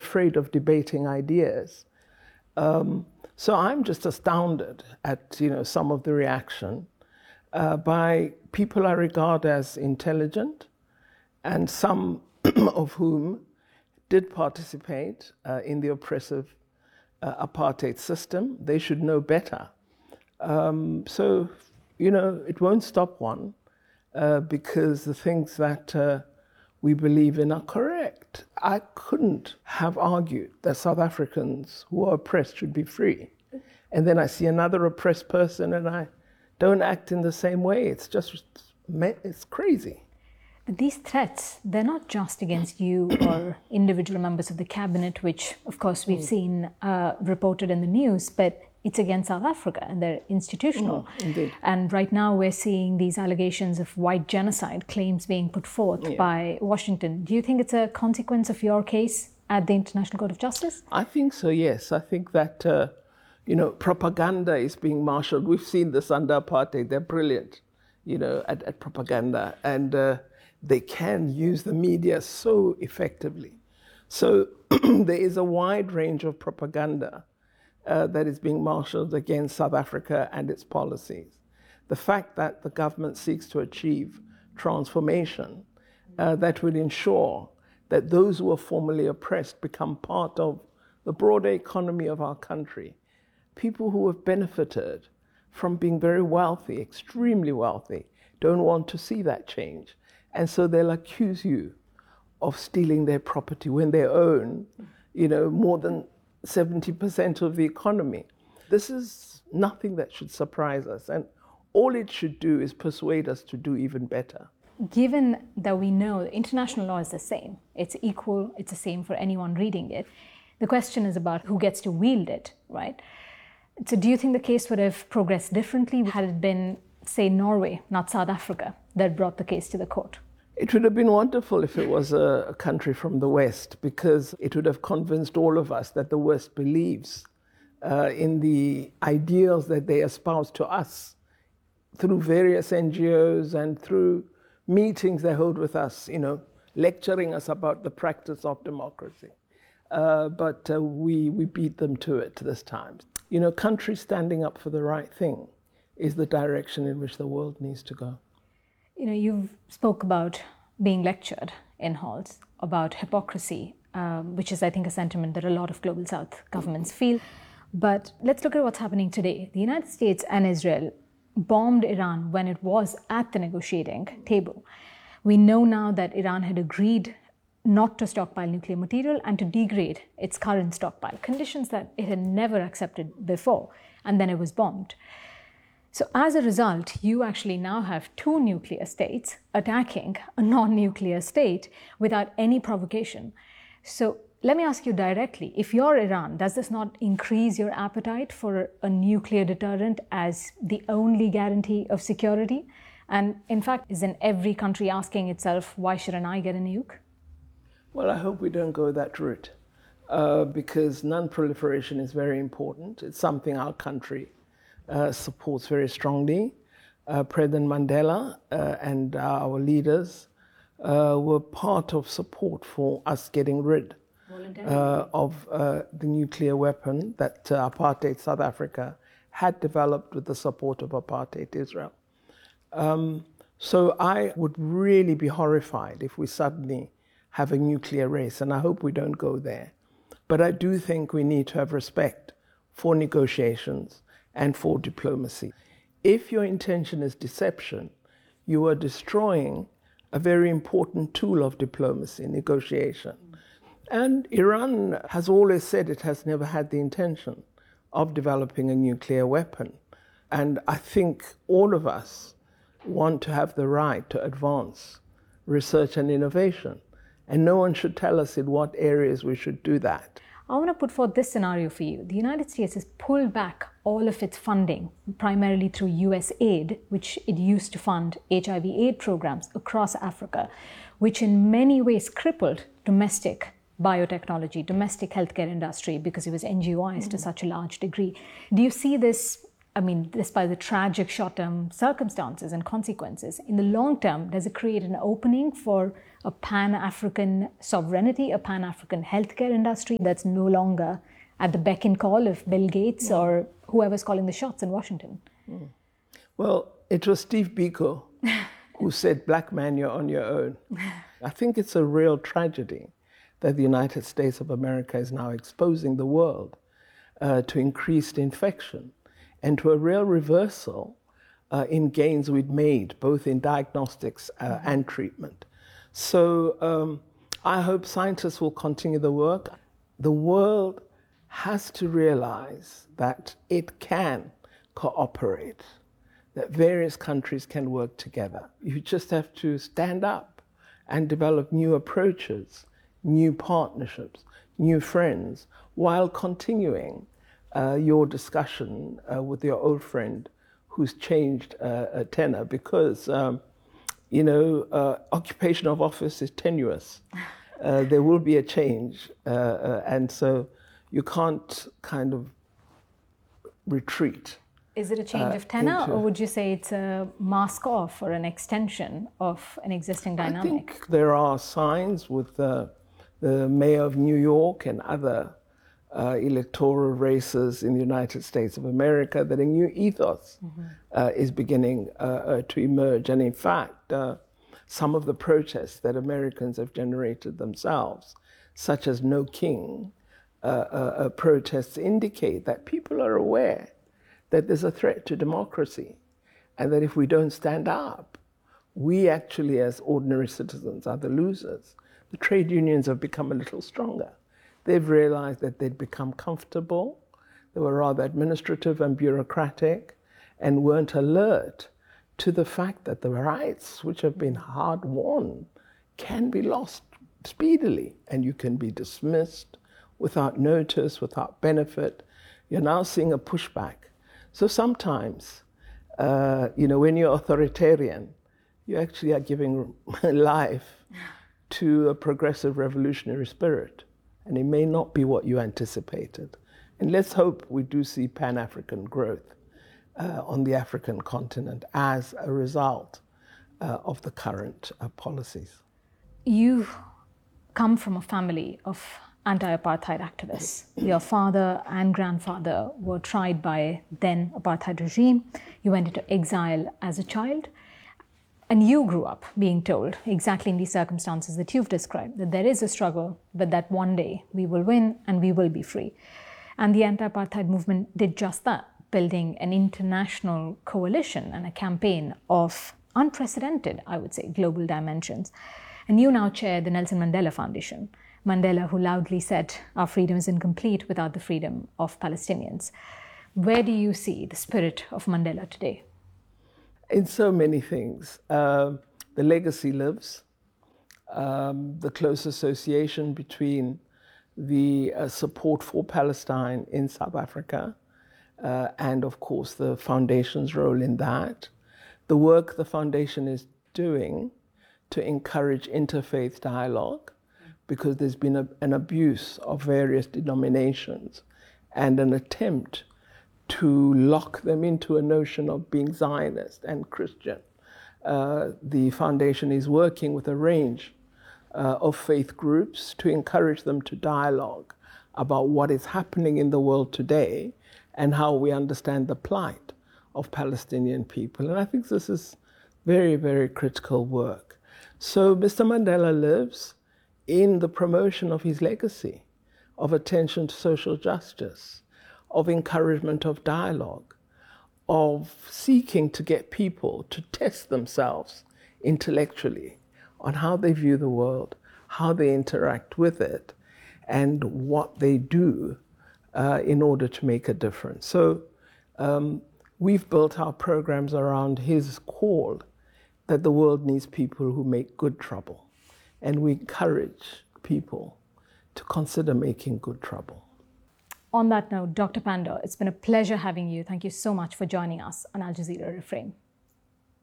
afraid of debating ideas. So I'm just astounded at, some of the reaction by people I regard as intelligent, and some of whom did participate in the oppressive apartheid system. They should know better. So, it won't stop one because the things that we believe in are correct. I couldn't have argued that South Africans who are oppressed should be free. And then I see another oppressed person and I don't act in the same way. It's crazy. But these threats, they're not just against you or individual members of the cabinet, which of course we've seen reported in the news, but it's against South Africa and they're institutional. Indeed. And right now we're seeing these allegations of white genocide claims being put forth by Washington. Do you think it's a consequence of your case at the International Court of Justice? I think so, yes. I think that, propaganda is being marshaled. We've seen this under apartheid. They're brilliant, at propaganda. And they can use the media so effectively. So there is a wide range of propaganda that is being marshaled against South Africa and its policies. The fact that the government seeks to achieve transformation that will ensure that those who are formerly oppressed become part of the broader economy of our country. People who have benefited from being very wealthy, extremely wealthy, don't want to see that change. And so they'll accuse you of stealing their property when they own, more than 70% of the economy. This is nothing that should surprise us. And all it should do is persuade us to do even better. Given that we know international law is the same, it's equal, it's the same for anyone reading it, the question is about who gets to wield it, right? So do you think the case would have progressed differently had it been, say, Norway, not South Africa, that brought the case to the court? It would have been wonderful if it was a country from the West, because it would have convinced all of us that the West believes in the ideals that they espouse to us through various NGOs and through meetings they hold with us, lecturing us about the practice of democracy. But we beat them to it this time. Countries standing up for the right thing is the direction in which the world needs to go. You've spoke about being lectured in halls about hypocrisy, which is, I think, a sentiment that a lot of Global South governments feel. But let's look at what's happening today. The United States and Israel bombed Iran when it was at the negotiating table. We know now that Iran had agreed not to stockpile nuclear material and to degrade its current stockpile, conditions that it had never accepted before, and then it was bombed. So as a result, you actually now have two nuclear states attacking a non-nuclear state without any provocation. So let me ask you directly, if you're Iran, does this not increase your appetite for a nuclear deterrent as the only guarantee of security? And in fact, isn't every country asking itself, why shouldn't I get a nuke? Well, I hope we don't go that route because non-proliferation is very important. It's something our country supports very strongly. President Mandela and our leaders were part of support for us getting rid of the nuclear weapon that apartheid South Africa had developed with the support of apartheid Israel. So I would really be horrified if we suddenly have a nuclear race, and I hope we don't go there. But I do think we need to have respect for negotiations and for diplomacy. If your intention is deception, you are destroying a very important tool of diplomacy, negotiation. And Iran has always said it has never had the intention of developing a nuclear weapon. And I think all of us want to have the right to advance research and innovation. And no one should tell us in what areas we should do that. I want to put forth this scenario for you. The United States has pulled back all of its funding, primarily through US aid, which it used to fund HIV/AIDS programs across Africa, which in many ways crippled domestic biotechnology, domestic healthcare industry, because it was NGOized to such a large degree. Do you see this I mean, despite the tragic short-term circumstances and consequences, in the long term, does it create an opening for a Pan-African sovereignty, a Pan-African healthcare industry that's no longer at the beck and call of Bill Gates or whoever's calling the shots in Washington? Well, it was Steve Biko who said, "Black man, you're on your own." I think it's a real tragedy that the United States of America is now exposing the world to increased infection and to a real reversal in gains we'd made, both in diagnostics and treatment. So I hope scientists will continue the work. The world has to realize that it can cooperate, that various countries can work together. You just have to stand up and develop new approaches, new partnerships, new friends, while continuing your discussion with your old friend who's changed a tenor, because, occupation of office is tenuous. There will be a change, and so you can't kind of retreat. Is it a change of tenor, or would you say it's a mask off or an extension of an existing dynamic? I think there are signs with the mayor of New York and other electoral races in the United States of America that a new ethos is beginning to emerge. And in fact, some of the protests that Americans have generated themselves, such as No King protests, indicate that people are aware that there's a threat to democracy, and that if we don't stand up, we actually as ordinary citizens are the losers. The trade unions have become a little stronger. They've realized that they'd become comfortable, they were rather administrative and bureaucratic, and weren't alert to the fact that the rights which have been hard won can be lost speedily, and you can be dismissed without notice, without benefit. You're now seeing a pushback. So sometimes, when you're authoritarian, you actually are giving life to a progressive revolutionary spirit, and it may not be what you anticipated. And let's hope we do see Pan-African growth on the African continent as a result of the current policies. You come from a family of anti-apartheid activists. Your father and grandfather were tried by then apartheid regime. You went into exile as a child. And you grew up being told, exactly in these circumstances that you've described, that there is a struggle, but that one day we will win and we will be free. And the anti-apartheid movement did just that, building an international coalition and a campaign of unprecedented, I would say, global dimensions. And you now chair the Nelson Mandela Foundation. Mandela, who loudly said, "Our freedom is incomplete without the freedom of Palestinians." Where do you see the spirit of Mandela today? In so many things. The legacy lives. The close association between the support for Palestine in South Africa and, of course, the foundation's role in that. The work the foundation is doing to encourage interfaith dialogue, because there's been an abuse of various denominations and an attempt to lock them into a notion of being Zionist and Christian. The foundation is working with a range of faith groups to encourage them to dialogue about what is happening in the world today and how we understand the plight of Palestinian people. And I think this is very, very critical work. So Mr. Mandela lives in the promotion of his legacy of attention to social justice, of encouragement of dialogue, of seeking to get people to test themselves intellectually on how they view the world, how they interact with it, and what they do in order to make a difference. So we've built our programs around his call that the world needs people who make good trouble. And we encourage people to consider making good trouble. On that note, Dr. Pandor, it's been a pleasure having you. Thank you so much for joining us on Al Jazeera Reframe.